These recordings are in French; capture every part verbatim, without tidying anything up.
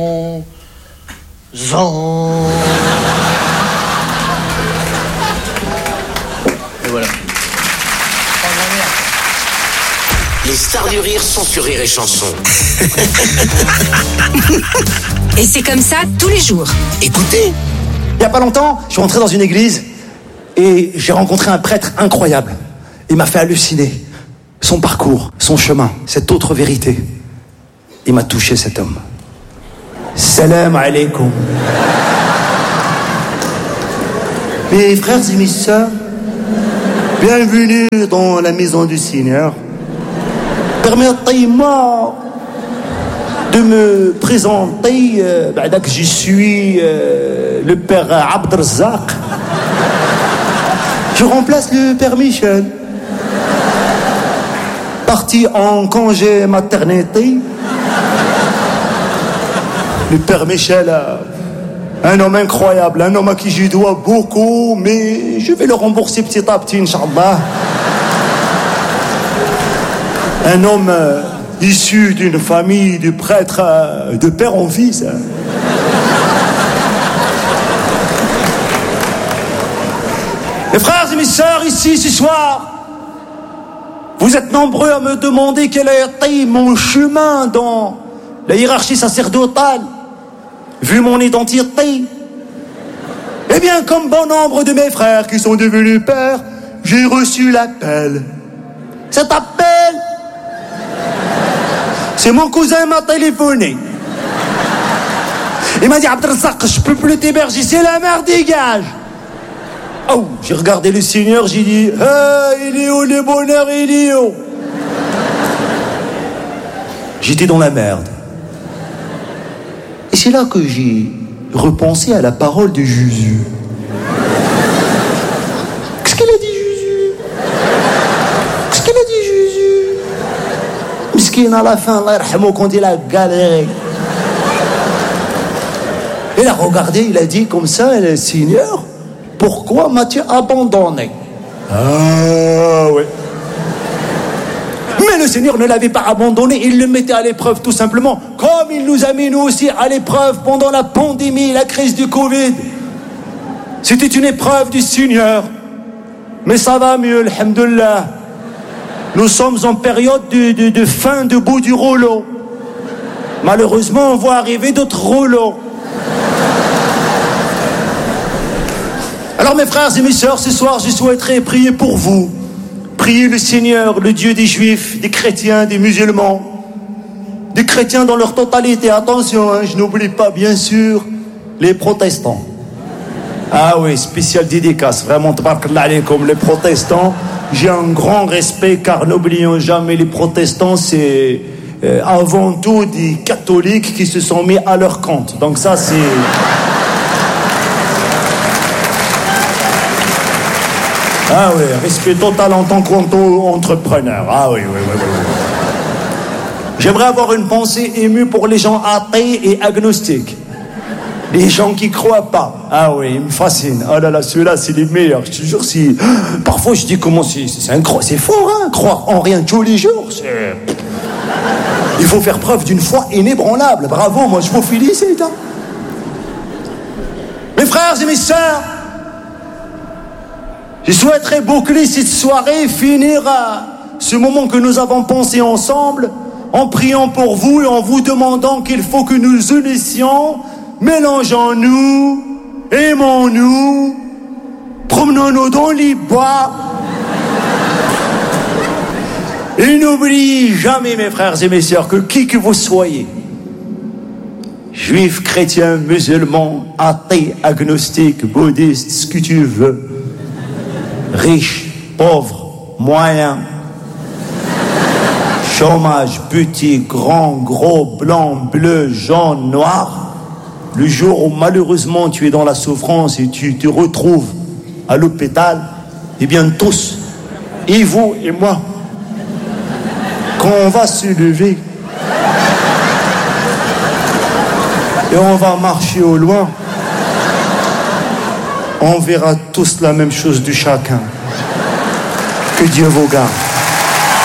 Zan. Et voilà. Les stars du rire sont sur Rire et Chanson. Et c'est comme ça tous les jours. Écoutez. Il n'y a pas longtemps, je suis rentré dans une église et j'ai rencontré un prêtre incroyable. Il m'a fait halluciner. Son parcours, son chemin, cette autre vérité. Il m'a touché, cet homme. Salam alaikum. Mes frères et mes sœurs, bienvenue dans la maison du Seigneur. Permettez-moi de me présenter, euh, bah, que je suis euh, le père Abdelrazak. Je remplace le père Michel, parti en congé maternité. Le père Michel, euh, un homme incroyable, un homme à qui je dois beaucoup, mais je vais le rembourser petit à petit, Inch'Allah. Un homme euh, issu d'une famille de prêtres euh, de père en fils. Hein. Mes frères et mes sœurs, ici ce soir, vous êtes nombreux à me demander quel a été mon chemin dans la hiérarchie sacerdotale, vu mon identité. Eh bien, comme bon nombre de mes frères qui sont devenus pères, j'ai reçu l'appel. Cet appel, c'est mon cousin m'a téléphoné. Il m'a dit, Abdelrazak, je peux plus t'héberger, c'est la merde, dégage. Oh, j'ai regardé le Seigneur, j'ai dit, hey, il est où le bonheur, il est où? J'étais dans la merde. Et c'est là que j'ai repensé à la parole de Jésus. Qu'est-ce qu'elle a dit, Jésus? Qu'est-ce qu'elle a dit, Jésus? Miskin à la fin, Allah yarhamou, quand il a galéré. Il a regardé, il a dit comme ça, le Seigneur, pourquoi m'as-tu abandonné? Ah oui. Mais le Seigneur ne l'avait pas abandonné, il le mettait à l'épreuve tout simplement, comme il nous a mis nous aussi à l'épreuve pendant la pandémie, la crise du Covid. C'était une épreuve du Seigneur. Mais ça va mieux, alhamdoulilah. Nous sommes en période de, de, de fin de bout du rouleau. Malheureusement, on voit arriver d'autres rouleaux. Alors mes frères et mes sœurs, ce soir, je souhaiterais prier pour vous. Prier le Seigneur, le Dieu des Juifs, des chrétiens, des musulmans, des chrétiens dans leur totalité. Attention, hein, je n'oublie pas, bien sûr, les protestants. Ah oui, spécial dédicace, vraiment, tabarakallah alaykoum, les protestants. J'ai un grand respect, car n'oublions jamais, les protestants, c'est euh, avant tout des catholiques qui se sont mis à leur compte. Donc ça, c'est... Ah oui, respect total en tant qu'entrepreneur. Ah oui, oui, oui, oui. J'aimerais avoir une pensée émue pour les gens athées et agnostiques. Les gens qui croient pas. Ah oui, ils me fascinent. Oh là là, ceux-là, c'est les meilleurs. Je te jure, si... Parfois, je dis comment c'est... C'est, un... c'est fort, hein, croire en rien tous les jours. C'est... Il faut faire preuve d'une foi inébranlable. Bravo, moi, je vous félicite. Hein. Mes frères et mes sœurs, je souhaiterais boucler cette soirée, finir à ce moment que nous avons pensé ensemble, en priant pour vous et en vous demandant qu'il faut que nous unissions, mélangeons-nous, aimons-nous, promenons-nous dans les bois. Et n'oubliez jamais, mes frères et mes sœurs, que qui que vous soyez, juifs, chrétiens, musulmans, athées, agnostiques, bouddhistes, ce que tu veux, riche, pauvre, moyen, chômage, petit, grand, gros, blanc, bleu, jaune, noir, le jour où malheureusement tu es dans la souffrance et tu te retrouves à l'hôpital, eh bien tous, et vous et moi, quand on va se lever et on va marcher au loin, on verra tous la même chose de chacun. Que Dieu vous garde.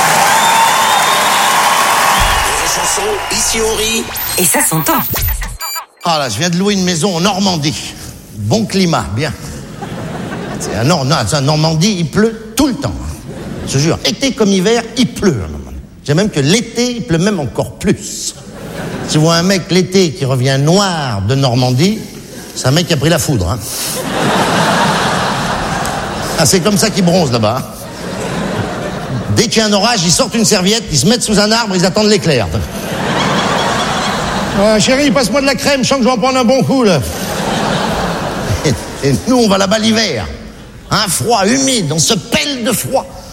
Les chansons, ici on rit. Et ça s'entend. Ah là, je viens de louer une maison en Normandie. Bon climat, bien. C'est un, non, non, c'est un Normandie, il pleut tout le temps. Je te jure, été comme hiver, il pleut. J'ai même que l'été, il pleut même encore plus. Si tu vois un mec l'été qui revient noir de Normandie, c'est un mec qui a pris la foudre. Hein. Ah, c'est comme ça qu'ils bronzent là-bas. Dès qu'il y a un orage, ils sortent une serviette, ils se mettent sous un arbre, ils attendent l'éclair. Ah, chérie, passe-moi de la crème, je sens que je vais en prendre un bon coup, là. Et, et nous, on va là-bas l'hiver. Un froid, humide, on se pèle de froid.